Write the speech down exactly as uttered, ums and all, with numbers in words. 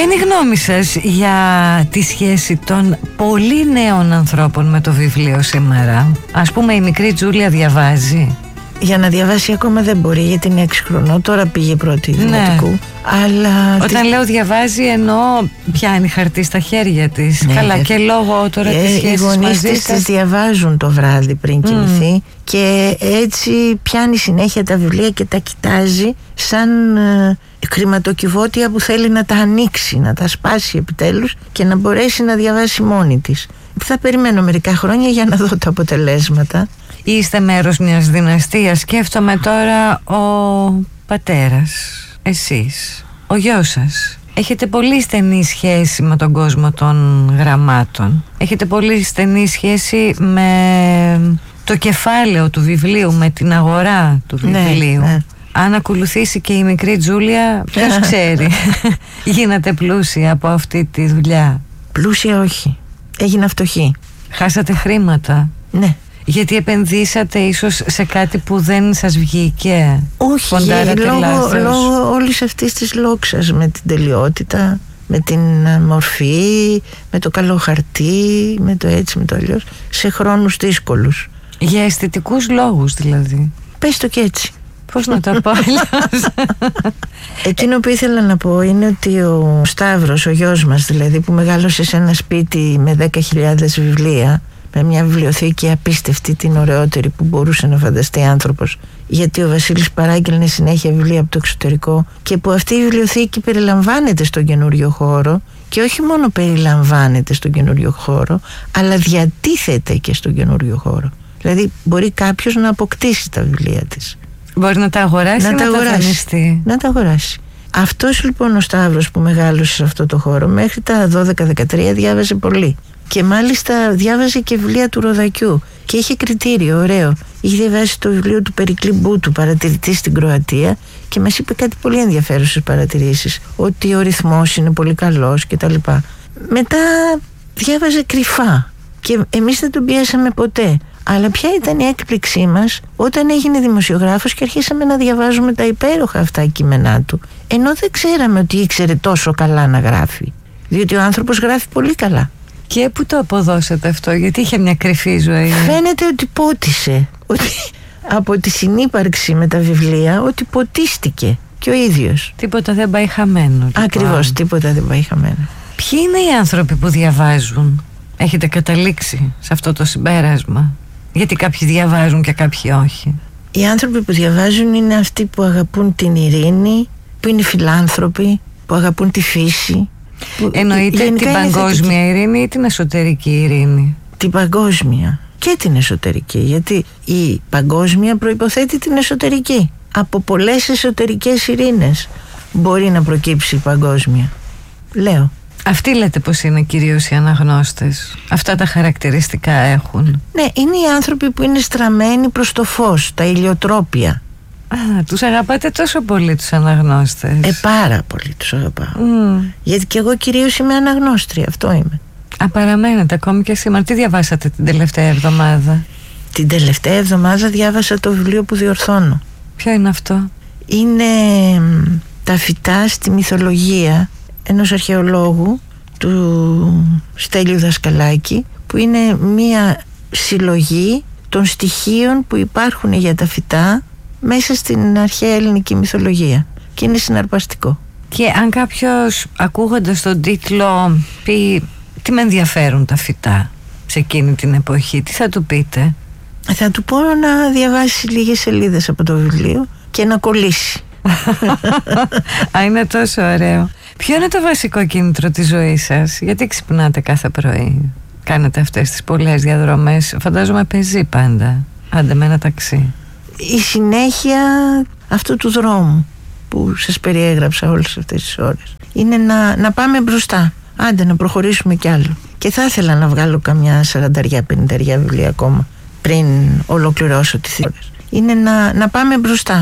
Ποια είναι η γνώμη σας για τη σχέση των πολύ νέων ανθρώπων με το βιβλίο σήμερα? Ας πούμε η μικρή Τζούλια διαβάζει. Για να διαβάσει ακόμα δεν μπορεί, γιατί είναι έξι χρονών. Τώρα πήγε πρώτη δημοτικού. Ναι. Αλλά όταν τις... λέω διαβάζει, εννοώ πιάνει χαρτί στα χέρια της. Ναι, Καλά, δε... και λόγω τώρα ε, της σχέσης οι γονείς μαζί της σας... τις διαβάζουν το βράδυ πριν mm. κοιμηθεί, και έτσι πιάνει συνέχεια τα βιβλία και τα κοιτάζει σαν ε, χρηματοκιβώτια που θέλει να τα ανοίξει, να τα σπάσει επιτέλους και να μπορέσει να διαβάσει μόνη της. Θα περιμένω μερικά χρόνια για να δω τα αποτελέσματα. Είστε μέρος μιας δυναστείας. Σκέφτομαι τώρα ο πατέρας, εσείς, ο γιος σας. Έχετε πολύ στενή σχέση με τον κόσμο των γραμμάτων. Έχετε πολύ στενή σχέση με το κεφάλαιο του βιβλίου, με την αγορά του βιβλίου. Ναι, ναι. Αν ακολουθήσει και η μικρή Τζούλια, ποιος ξέρει, γίνατε πλούσια από αυτή τη δουλειά? Πλούσια όχι, έγινα φτωχή. Χάσατε χρήματα? Ναι. Γιατί επενδύσατε ίσως σε κάτι που δεν σας βγήκε? Όχι, λόγω, λόγω όλης αυτής της λόξας, με την τελειότητα, με την μορφή, με το καλό χαρτί, με το έτσι, με το αλλιώς, σε χρόνους δύσκολους. Για αισθητικούς λόγους δηλαδή? Πες το και έτσι. Πώς να το πω αλλιώς? Εκείνο που ήθελα να πω είναι ότι ο Σταύρος, ο γιος μας δηλαδή, που μεγάλωσε σε ένα σπίτι με δέκα χιλιάδες βιβλία, με μια βιβλιοθήκη απίστευτη, την ωραιότερη που μπορούσε να φανταστεί άνθρωπος, γιατί ο Βασίλης παράγγελνε συνέχεια βιβλία από το εξωτερικό, και που αυτή η βιβλιοθήκη περιλαμβάνεται στον καινούριο χώρο, και όχι μόνο περιλαμβάνεται στον καινούριο χώρο, αλλά διατίθεται και στον καινούριο χώρο. Δηλαδή μπορεί κάποιος να αποκτήσει τα βιβλία της. Μπορεί να τα αγοράσει, να, να τα, τα αγοράσει, να τα αγοράσει. Αυτός λοιπόν ο Σταύρος που μεγάλωσε σε αυτό το χώρο, μέχρι τα δώδεκα δεκατρία διάβαζε πολύ. Και μάλιστα διάβαζε και βιβλία του Ροδακιού. Και είχε κριτήριο, ωραίο. Είχε διαβάσει το βιβλίο του Περικλή Μπούτου, παρατηρητή στην Κροατία, και μας είπε κάτι πολύ ενδιαφέρουσες παρατηρήσεις. Ότι ο ρυθμός είναι πολύ καλός κτλ. Μετά διάβαζε κρυφά. Και εμείς δεν τον πιέσαμε ποτέ. Αλλά ποια ήταν η έκπληξή μας όταν έγινε δημοσιογράφος και αρχίσαμε να διαβάζουμε τα υπέροχα αυτά κείμενά του, ενώ δεν ξέραμε ότι ήξερε τόσο καλά να γράφει. Διότι ο άνθρωπος γράφει πολύ καλά. Και πού το αποδώσατε αυτό? Γιατί είχε μια κρυφή ζωή. Φαίνεται ότι πότισε, ότι από τη συνύπαρξη με τα βιβλία, ότι ποτίστηκε και ο ίδιος. Τίποτα δεν πάει χαμένο. Λοιπόν. Ακριβώς, τίποτα δεν πάει χαμένο. Ποιοι είναι οι άνθρωποι που διαβάζουν? Έχετε καταλήξει σε αυτό το συμπέρασμα? Γιατί κάποιοι διαβάζουν και κάποιοι όχι. Οι άνθρωποι που διαβάζουν είναι αυτοί που αγαπούν την ειρήνη, που είναι φιλάνθρωποι, που αγαπούν τη φύση. Εννοείται την παγκόσμια ειρήνη ή την εσωτερική ειρήνη? Την παγκόσμια και την εσωτερική, γιατί η παγκόσμια προϋποθέτει την εσωτερική. Από πολλές εσωτερικές ειρήνες μπορεί να προκύψει η παγκόσμια, λέω. Αυτοί λέτε πως είναι κυρίως οι αναγνώστες? Αυτά τα χαρακτηριστικά έχουν? Ναι, είναι οι άνθρωποι που είναι στραμμένοι προς το φως, τα ηλιοτρόπια. Α, τους αγαπάτε τόσο πολύ τους αναγνώστες? Ε, πάρα πολύ τους αγαπάω. Mm. Γιατί και εγώ κυρίως είμαι αναγνώστρια, αυτό είμαι. Α, παραμένετε ακόμη και σήμερα. Τι διαβάσατε την τελευταία εβδομάδα? Την τελευταία εβδομάδα διάβασα το βιβλίο που διορθώνω. Ποιο είναι αυτό? Είναι τα φυτά στη μυθολογία ενός αρχαιολόγου, του Στέλιου Δασκαλάκη, που είναι μία συλλογή των στοιχείων που υπάρχουν για τα φυτά μέσα στην αρχαία ελληνική μυθολογία, και είναι συναρπαστικό. Και αν κάποιος ακούγοντας τον τίτλο πει τι με ενδιαφέρουν τα φυτά σε εκείνη την εποχή, τι θα του πείτε? Θα του πω να διαβάσει λίγες σελίδες από το βιβλίο και να κολλήσει. Α, είναι τόσο ωραίο. Ποιο είναι το βασικό κίνητρο της ζωής σας? Γιατί ξυπνάτε κάθε πρωί, κάνετε αυτές τις πολλές διαδρομές? Φαντάζομαι πεζή πάντα, άντε με ένα ταξί. Η συνέχεια αυτού του δρόμου που σας περιέγραψα όλες αυτές τις ώρες είναι να, να πάμε μπροστά, άντε να προχωρήσουμε κι άλλο. Και θα ήθελα να βγάλω καμιά σαρανταριά, πενηνταριά βιβλία ακόμα πριν ολοκληρώσω τη θητεία. Είναι να, να πάμε μπροστά.